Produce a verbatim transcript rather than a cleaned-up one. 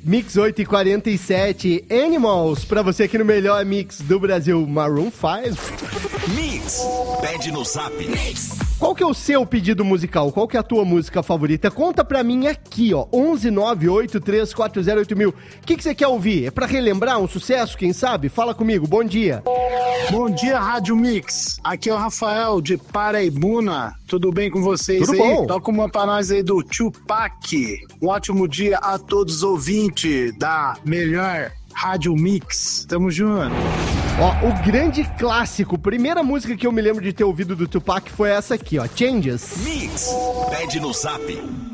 Mix oito e quarenta e sete, Animals, pra você aqui no melhor mix do Brasil, Maroon cinco. Mix, pede no zap. Mix. Qual que é o seu pedido musical? Qual que é a tua música favorita? Conta pra mim aqui, ó, onze nove oito três quatro zero oito mil. O que que você quer ouvir? É pra relembrar um sucesso, quem sabe? Fala comigo, bom dia. Bom dia, Rádio Mix. Aqui é o Rafael de Paraibuna. Tudo bem com vocês? Tudo aí? bom. Toca uma pra nós aí do Tupac. Um ótimo dia a todos os ouvintes da melhor Rádio Mix. Tamo junto. Ó, o grande clássico, primeira música que eu me lembro de ter ouvido do Tupac foi essa aqui, ó, Changes. Mix, pede no zap.